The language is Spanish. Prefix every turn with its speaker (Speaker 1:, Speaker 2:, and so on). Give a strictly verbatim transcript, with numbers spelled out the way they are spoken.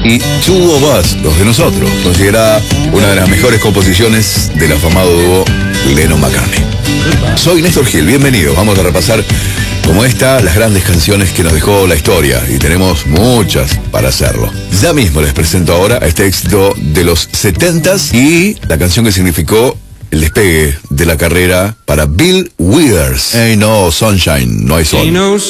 Speaker 1: y Two of Us, los de nosotros, considerada una de las mejores composiciones del afamado dúo Lennon-McCartney. Soy Néstor Gil, bienvenido. Vamos a repasar, como esta, las grandes canciones que nos dejó la historia, y tenemos muchas para hacerlo. Ya mismo les presento ahora a este éxito de los setentas y la canción que significó el despegue de la carrera para Bill Withers. Ain't no sunshine, no hay sol.